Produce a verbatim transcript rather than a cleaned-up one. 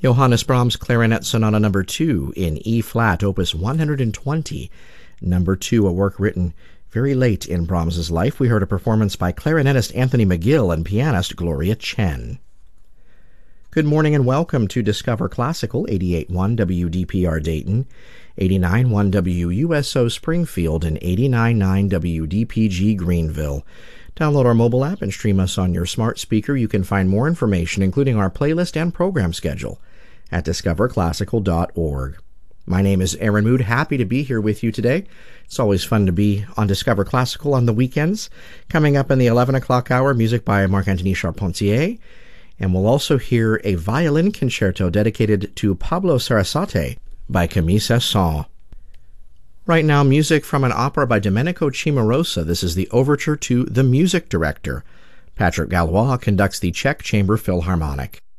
Johannes Brahms Clarinet Sonata Number two in E-flat, Opus one hundred twenty. Number two, a work written very late in Brahms's life. We heard a performance by clarinetist Anthony McGill and pianist Gloria Chen. Good morning and welcome to Discover Classical, eighty-eight point one W D P R Dayton, eighty-nine point one W U S O Springfield, and eighty-nine point nine W D P G Greenville. Download our mobile app and stream us on your smart speaker. You can find more information, including our playlist and program schedule, at discover classical dot org. My name is Aaron Mood. Happy to be here with you today. It's always fun to be on Discover Classical on the weekends. Coming up in the eleven o'clock hour, music by Marc-Antoine Charpentier. And we'll also hear a violin concerto dedicated to Pablo Sarasate by Camille Saint-Saëns. Right now, music from an opera by Domenico Cimarosa. This is the overture to The Music Director. Patrick Gallois conducts the Czech Chamber Philharmonic.